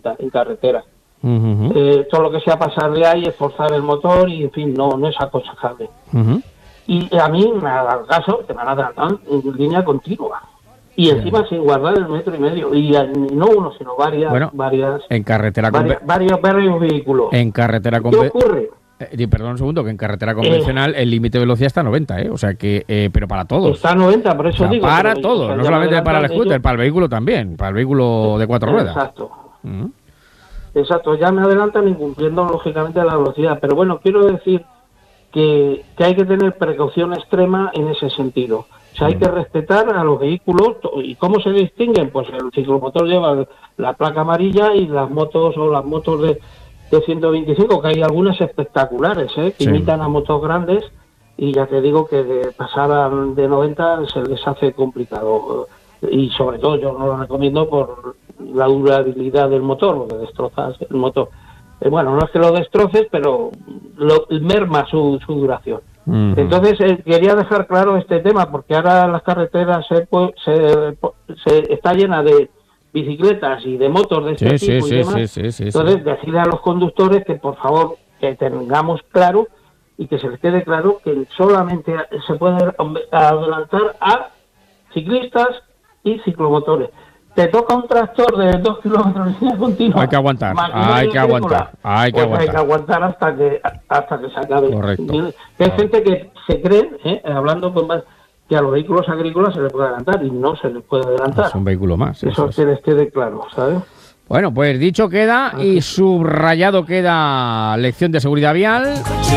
90 en carretera. Uh-huh. Todo lo que sea pasarle ahí, esforzar el motor y, en fin, no es aconsejable. Uh-huh. Y a mí me ha dado el caso que me han adelantado en línea continua. Y encima sin guardar el 1,5 metros. Y no uno, sino varios en carretera varios vehículos. En carretera ¿Qué ocurre? Perdón un segundo, que en carretera convencional el límite de velocidad está a 90, o sea que, pero para todos. Está a 90, por eso digo. Para todos, no solamente para el scooter, para el vehículo también, para el vehículo de 4 ruedas. Exacto. Exacto, ya me adelantan incumpliendo lógicamente la velocidad. Pero bueno, quiero decir que hay que tener precaución extrema en ese sentido. O sea, hay que respetar a los vehículos. ¿Y cómo se distinguen? Pues el ciclomotor lleva la placa amarilla y las motos de 125, que hay algunas espectaculares, que imitan a motos grandes, y ya te digo que de pasar de 90 se les hace complicado. Y sobre todo yo no lo recomiendo por la durabilidad del motor, porque destrozas el motor. Bueno, no es que lo destroces, pero merma su duración. Uh-huh. Entonces quería dejar claro este tema, porque ahora las carreteras se está llena de bicicletas y de motos de este tipo y demás. Entonces decirle a los conductores que por favor que tengamos claro y que se les quede claro que solamente se puede adelantar a ciclistas y ciclomotores. Te toca un tractor de 2 kilómetros en línea continua. Hay que aguantar Hay que aguantar hasta que se acabe. Correcto. Hay gente que se cree, hablando con más, que a los vehículos agrícolas se les puede adelantar y no se les puede adelantar. Es un vehículo más. Eso que les quede claro, ¿sabes? Bueno, pues dicho queda y subrayado queda lección de seguridad vial.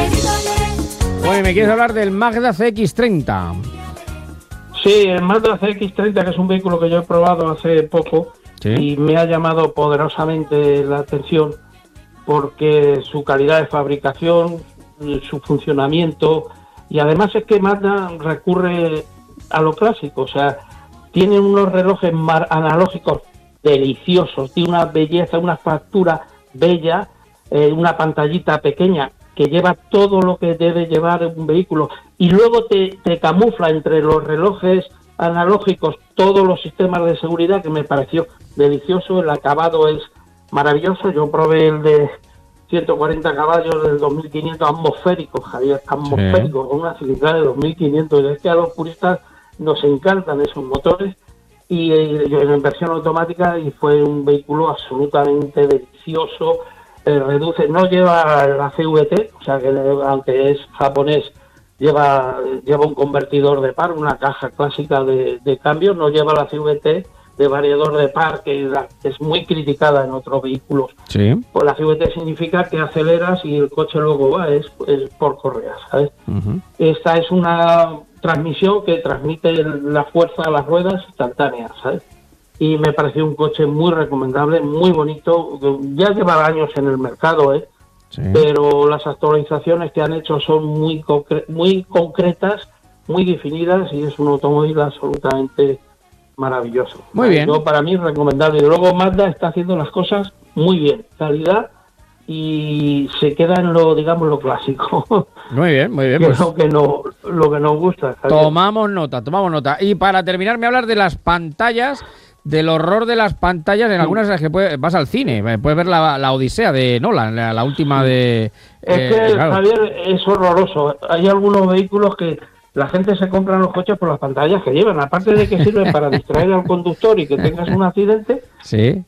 Bueno, ¿me quieres hablar del Mazda CX-30? Sí, el Mazda CX-30, que es un vehículo que yo he probado hace poco y me ha llamado poderosamente la atención porque su calidad de fabricación, su funcionamiento, y además es que Mazda recurre a lo clásico, o sea, tiene unos relojes analógicos deliciosos, tiene una belleza, una factura bella, una pantallita pequeña que lleva todo lo que debe llevar un vehículo y luego te camufla entre los relojes analógicos todos los sistemas de seguridad, que me pareció delicioso. El acabado es maravilloso. Yo probé el de 140 caballos del 2500 atmosférico, Javier, atmosférico, con una cilindrada de 2500. Es que a los puristas nos encantan esos motores, y en versión automática, y fue un vehículo absolutamente delicioso. Reduce, no lleva la CVT, o sea que aunque es japonés lleva un convertidor de par, una caja clásica de cambios, no lleva la CVT de variador de par, que es muy criticada en otros vehículos. Sí. Pues la CVT significa que aceleras y el coche luego va, es por correa, ¿sabes? Uh-huh. Esta es una transmisión que transmite la fuerza a las ruedas instantánea, ¿sabes? Y me pareció un coche muy recomendable, muy bonito. Ya lleva años en el mercado, pero las actualizaciones que han hecho son muy concretas, muy definidas, y es un automóvil absolutamente maravilloso. Muy bien. Para mí recomendable. Y luego Mazda está haciendo las cosas muy bien, calidad, y se queda en lo clásico. Muy bien. Que Pues lo que nos gusta. ¿Sabes? Tomamos nota. Y para terminar, me hablas de las pantallas, del horror de las pantallas. En algunas que vas al cine, puedes ver la Odisea de Nolan, la última de... Es que, claro, Javier, es horroroso. Hay algunos vehículos que la gente se compra en los coches por las pantallas que llevan, aparte de que sirven para distraer al conductor y que tengas un accidente. Sí.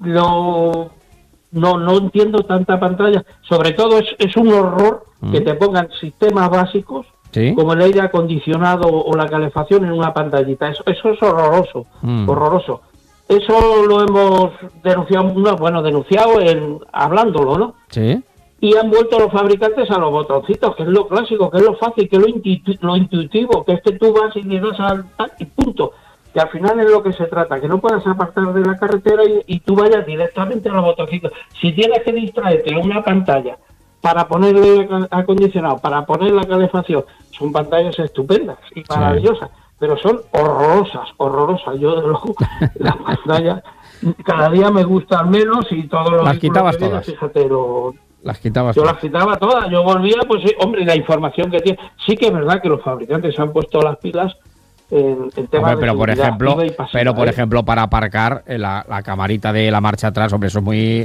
No entiendo tanta pantalla. Sobre todo es un horror que te pongan sistemas básicos, como el aire acondicionado o la calefacción, en una pantallita. Eso es horroroso, horroroso. Eso lo hemos denunciado hablándolo, ¿no? Sí. Y han vuelto los fabricantes a los botoncitos, que es lo clásico, que es lo fácil, que es lo intuitivo, que es que tú vas y le das al y punto. Que al final es lo que se trata, que no puedas apartar de la carretera y tú vayas directamente a los botoncitos. Si tienes que distraerte en una pantalla para poner el acondicionado, para poner la calefacción, son pantallas estupendas y maravillosas, pero son horrorosas. Yo, de luego, las pantallas cada día me gustan menos, y todos los... Las quitabas todas. Fíjate, las quitabas yo todas. Las quitaba todas. Yo volvía, pues sí, hombre, la información que tiene. Sí que es verdad que los fabricantes se han puesto las pilas en temas de por ejemplo, para aparcar la camarita de la marcha atrás, hombre, eso es muy